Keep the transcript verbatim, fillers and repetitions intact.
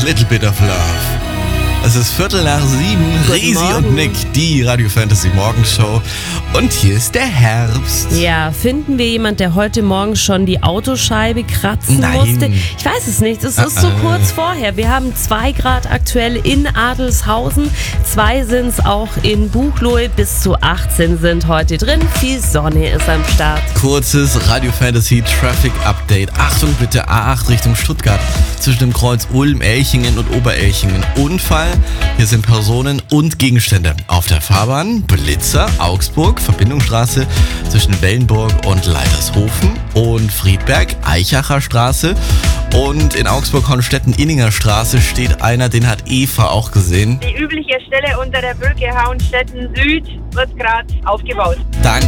Little Bit of Love. Es ist Viertel nach sieben, Guten Risi Morgen. und Nick, die Radio Fantasy Morgenshow. Und hier ist der Herbst. Ja, finden wir jemand, der heute Morgen schon die Autoscheibe kratzen Nein. musste? Ich weiß es nicht, es ist so Ah, ah. kurz vorher. Wir haben zwei Grad aktuell in Adelshausen, zwei sind es auch in Buchloe, bis zu achtzehn sind heute drin. Viel Sonne ist am Start. Kurzes Radio Fantasy Traffic Update. Achtung bitte, A acht Richtung Stuttgart. Zwischen dem Kreuz Ulm, Elchingen und Oberelchingen. Unfall. Hier sind Personen und Gegenstände auf der Fahrbahn. Blitzer, Augsburg, Verbindungsstraße zwischen Wellenburg und Leitershofen. Und Friedberg, Eichacher Straße. Und in Augsburg-Hornstetten-Inninger Straße steht einer, den hat Eva auch gesehen. Die übliche Stelle unter der Brücke Hauenstetten Süd wird gerade aufgebaut. Danke.